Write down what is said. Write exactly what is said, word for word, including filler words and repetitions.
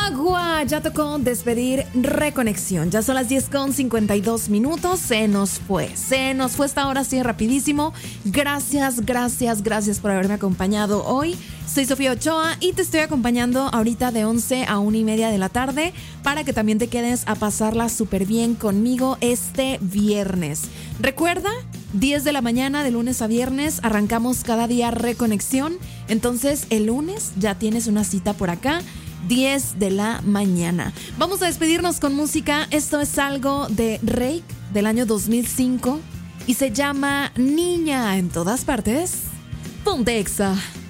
Agua, ya tocó despedir Reconexión. Ya son las diez con cincuenta y dos minutos. Se nos fue, se nos fue esta hora así rapidísimo. Gracias, gracias, gracias por haberme acompañado hoy. Soy Sofía Ochoa y te estoy acompañando ahorita de once a una y media de la tarde para que también te quedes a pasarla súper bien conmigo este viernes. Recuerda, diez de la mañana de lunes a viernes arrancamos cada día Reconexión. Entonces el lunes ya tienes una cita por acá, diez de la mañana. Vamos a despedirnos con música. Esto es algo de Rake del año dos mil cinco y se llama Niña en todas partes. Ponte Exa.